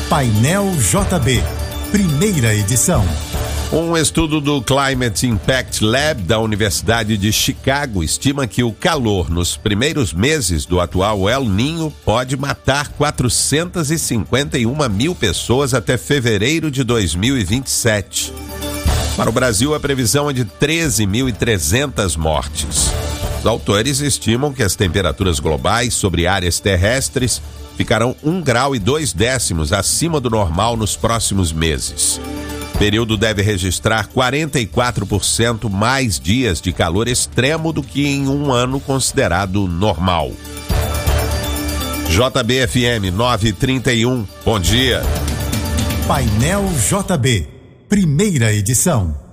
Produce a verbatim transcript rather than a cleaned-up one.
Painel J B, primeira edição. Um estudo do Climate Impact Lab da Universidade de Chicago estima que o calor nos primeiros meses do atual El Niño pode matar quatrocentas e cinquenta e uma mil pessoas até fevereiro de dois mil e vinte e sete. Para o Brasil, a previsão é de treze mil e trezentas mortes. Os autores estimam que as temperaturas globais sobre áreas terrestres ficarão um grau e dois décimos acima do normal nos próximos meses. O período deve registrar quarenta e quatro por cento mais dias de calor extremo do que em um ano considerado normal. J B F M nove trinta e um, bom dia. Painel J B, primeira edição.